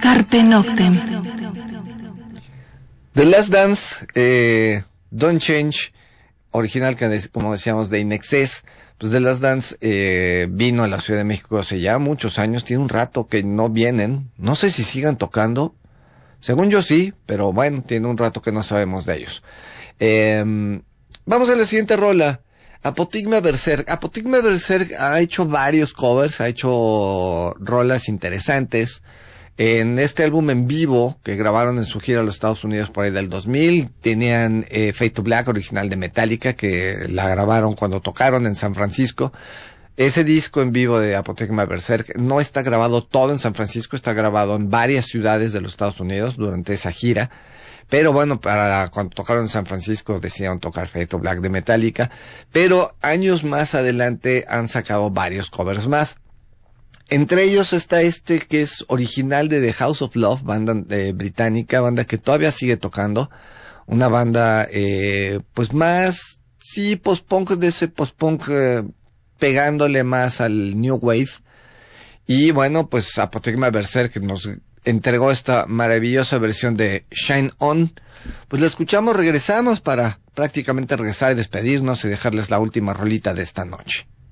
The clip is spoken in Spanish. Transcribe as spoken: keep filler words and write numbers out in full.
Carpe Noctem. The Last Dance, eh, Don't Change, original, que como decíamos, de In Excess. Pues The Last Dance eh, vino a la Ciudad de México hace ya muchos años, tiene un rato que no vienen, no sé si sigan tocando, según yo sí, pero bueno, tiene un rato que no sabemos de ellos. Eh, vamos a la siguiente rola, Apotigma Berserk. Apotigma Berserk ha hecho varios covers, ha hecho rolas interesantes. En este álbum en vivo que grabaron en su gira a los Estados Unidos por ahí del dos mil, tenían eh, Fade to Black, original de Metallica, que la grabaron cuando tocaron en San Francisco. Ese disco en vivo de Apotigma Berserk no está grabado todo en San Francisco, está grabado en varias ciudades de los Estados Unidos durante esa gira. Pero bueno, para cuando tocaron en San Francisco decidieron tocar Fade to Black de Metallica. Pero años más adelante han sacado varios covers más. Entre ellos está este que es original de The House of Love, banda eh, británica, banda que todavía sigue tocando. Una banda, eh, pues más, sí, post-punk, de ese post-punk eh, pegándole más al New Wave. Y bueno, pues Apotigma Berserk nos entregó esta maravillosa versión de Shine On. Pues la escuchamos, regresamos para prácticamente regresar y despedirnos y dejarles la última rolita de esta noche.